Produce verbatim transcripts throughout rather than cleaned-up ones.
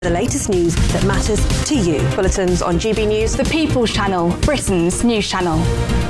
The latest news that matters to you. Bulletins on G B News, the People's Channel, Britain's news channel.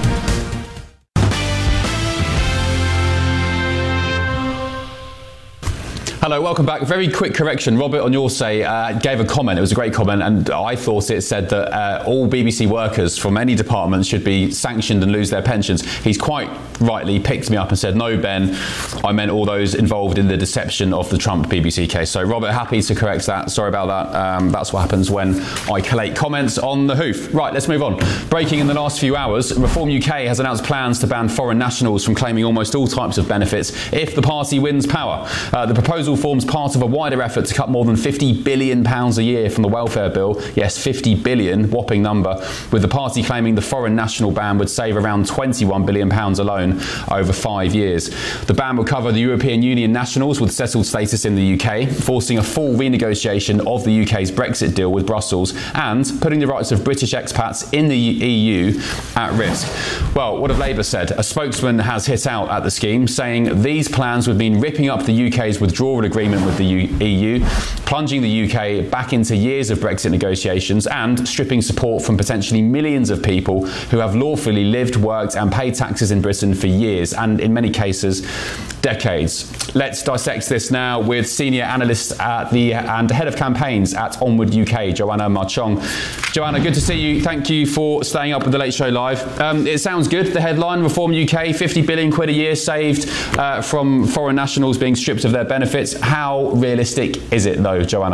Hello, welcome back. Very quick correction. Robert, on your say, uh, gave a comment. It was a great comment, and I thought it said that uh, all B B C workers from any department should be sanctioned and lose their pensions. He's quite rightly picked me up and said, no, Ben, I meant all those involved in the deception of the Trump B B C case. So, Robert, happy to correct that. Sorry about that. Um, that's what happens when I collate comments on the hoof. Right, let's move on. Breaking in the last few hours, Reform U K has announced plans to ban foreign nationals from claiming almost all types of benefits if the party wins power. Uh, the proposal forms part of a wider effort to cut more than fifty billion pounds a year from the welfare bill. Yes, fifty billion, whopping number, with the party claiming the foreign national ban would save around twenty-one billion pounds alone over five years. The ban will cover the European Union nationals with settled status in the U K, forcing a full renegotiation of the U K's Brexit deal with Brussels and putting the rights of British expats in the E U at risk. Well, what have Labour said? A spokesman has hit out at the scheme, saying these plans would mean ripping up the U K's withdrawal agreement with the E U, plunging the U K back into years of Brexit negotiations and stripping support from potentially millions of people who have lawfully lived, worked and paid taxes in Britain for years and in many cases decades. Let's dissect this now with senior analyst at the and head of campaigns at Onward U K, Joanna Marchong. Joanna, good to see you. Thank you for staying up with the Late Show Live. Um, it sounds good. The headline, Reform U K, fifty billion quid a year saved uh, from foreign nationals being stripped of their benefits. How realistic is it though, Joanna?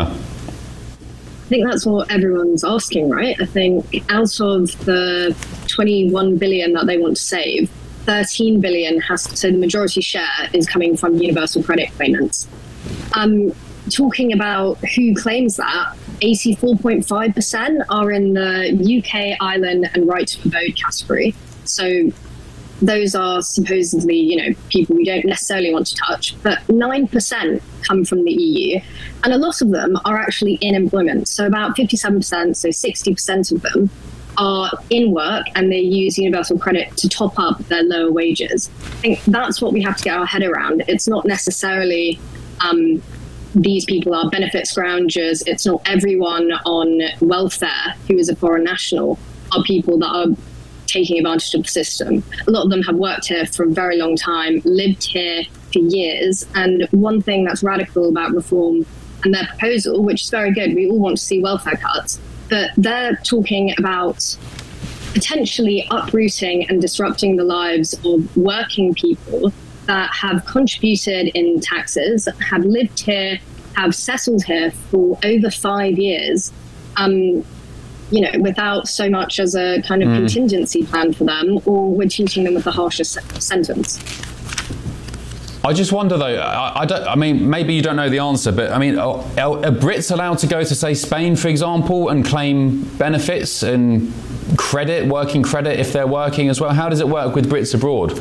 I think that's what everyone's asking, right? I think out of the twenty-one billion that they want to save, thirteen billion has to, so the majority share is coming from universal credit claimants. Um, talking about who claims that, eighty-four point five percent are in the U K, Ireland and right to vote category. So those are supposedly, you know, people we don't necessarily want to touch, but nine percent come from the E U. And a lot of them are actually in employment. So about fifty-seven percent, so sixty percent of them are in work and they use universal credit to top up their lower wages. I think that's what we have to get our head around. It's not necessarily um, these people are benefit scroungers. It's not everyone on welfare who is a foreign national are people that are taking advantage of the system. A lot of them have worked here for a very long time, lived here for years. And one thing that's radical about Reform and their proposal, which is very good, we all want to see welfare cuts, but they're talking about potentially uprooting and disrupting the lives of working people that have contributed in taxes, have lived here, have settled here for over five years, um, you know, without so much as a kind of mm. contingency plan for them, or we're treating them with the harshest sentence. I just wonder though, I, I don't, I mean, maybe you don't know the answer, but I mean, are, are Brits allowed to go to, say, Spain, for example, and claim benefits and credit, working credit, if they're working as well? How does it work with Brits abroad?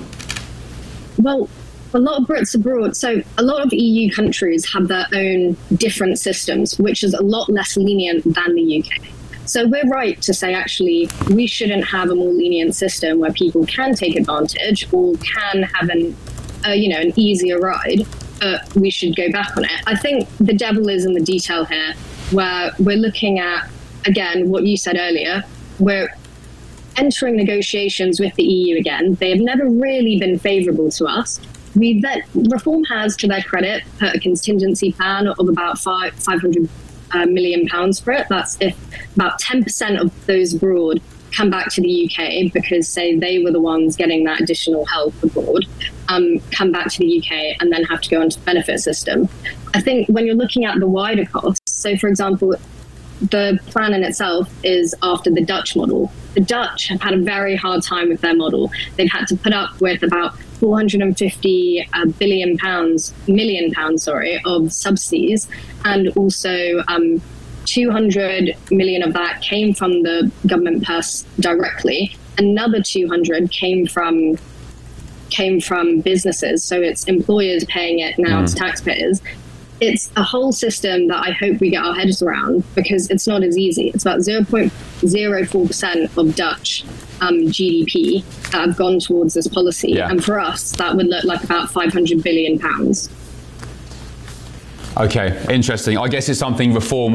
Well, a lot of Brits abroad, so a lot of E U countries have their own different systems, which is a lot less lenient than the U K. So we're right to say, actually, we shouldn't have a more lenient system where people can take advantage or can have an, uh, you know, an easier ride, but we should go back on it. I think the devil is in the detail here, where we're looking at, again, what you said earlier, we're entering negotiations with the E U again. They have never really been favourable to us. We then, Reform has, to their credit, put a contingency plan of about five, 500 uh, million pounds for it. That's if about ten percent of those abroad come back to the U K because, say, they were the ones getting that additional help abroad, um, come back to the U K and then have to go into the benefit system. I think when you're looking at the wider costs, so for example, the plan in itself is after the Dutch model. The Dutch have had a very hard time with their model. They've had to put up with about four hundred fifty uh, billion pounds, million pounds, sorry, of subsidies, and also um, two hundred million of that came from the government purse directly. Another two hundred came from came from businesses, so it's employers paying it now mm. to taxpayers. It's a whole system that I hope we get our heads around, because it's not as easy. It's about zero point zero four percent of Dutch um, G D P that have gone towards this policy. Yeah. And for us, that would look like about five hundred billion pounds. Okay, interesting. I guess it's something reform